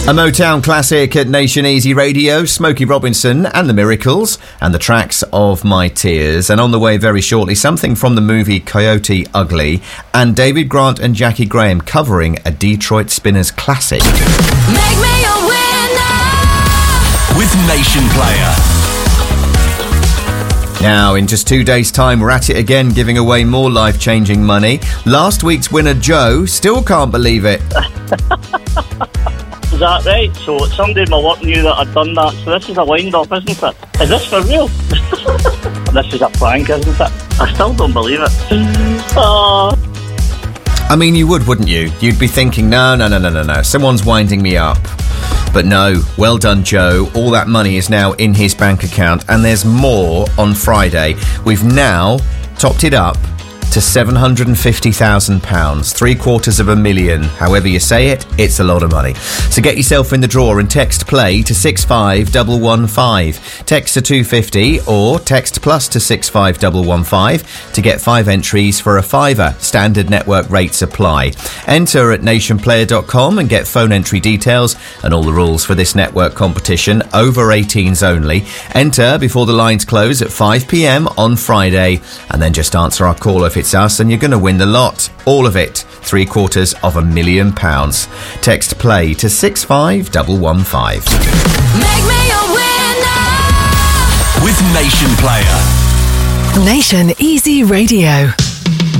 A Motown classic at Nation Easy Radio, Smokey Robinson and the Miracles, and the tracks of My Tears. And on the way very shortly, something from the movie Coyote Ugly, and David Grant and Jackie Graham covering a Detroit Spinners classic. Make me a winner with Nation Player. Now, in just 2 days' time, we're at it again, giving away more life-changing money. Last week's winner, Joe, still can't believe it. Is that right? So somebody in my work knew that I'd done that. So this is a wind-up, isn't it? Is this for real? This is a prank, isn't it? I still don't believe it. I mean, you would, wouldn't you? You'd be thinking, no, someone's winding me up. But no, well done, Joe. All that money is now in his bank account, and there's more on Friday. We've now topped it up to £750,000, £750,000, however you say it, it's a lot of money. So get yourself in the draw and text play to 65115. Text to 250 or text plus to 65115 to get 5 entries for a £5. Standard network rates apply. Enter at nationplayer.com and get phone entry details and all the rules for this network competition. Over 18s only. Enter before the lines close at 5 p.m. on Friday, and then just answer our call if it's us, and you're going to win the lot. All of it. £750,000. Text play to 65115. Make me a winner with Nation Player. Nation Easy Radio.